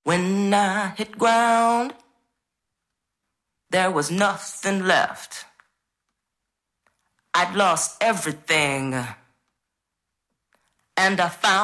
When I hit ground, there was nothing left. I'd lost everything, and I found